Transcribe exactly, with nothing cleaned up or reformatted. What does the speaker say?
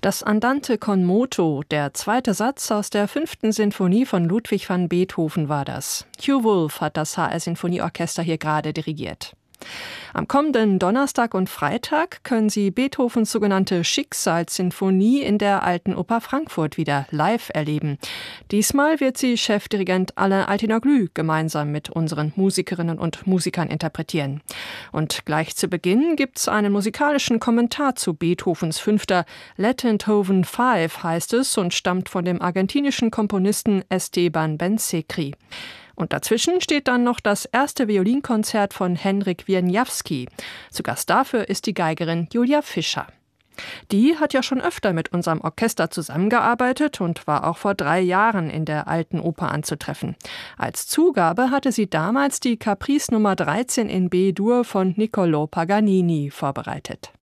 Das Andante con moto, der zweite Satz aus der fünften Sinfonie von Ludwig van Beethoven war das. Hugh Wolf hat das H R-Sinfonieorchester hier gerade dirigiert. Am kommenden Donnerstag und Freitag können Sie Beethovens sogenannte Schicksalssinfonie in der Alten Oper Frankfurt wieder live erleben. Diesmal wird sie Chefdirigent Alain Altinoglu gemeinsam mit unseren Musikerinnen und Musikern interpretieren. Und gleich zu Beginn gibt's einen musikalischen Kommentar zu Beethovens Fünfter. Beethoven fünf heißt es und stammt von dem argentinischen Komponisten Esteban Ben-Sekri. Und dazwischen steht dann noch das erste Violinkonzert von Henryk Wieniawski. Zu Gast dafür ist die Geigerin Julia Fischer. Die hat ja schon öfter mit unserem Orchester zusammengearbeitet und war auch vor drei Jahren in der Alten Oper anzutreffen. Als Zugabe hatte sie damals die Caprice Nummer dreizehn in B-Dur von Niccolò Paganini vorbereitet.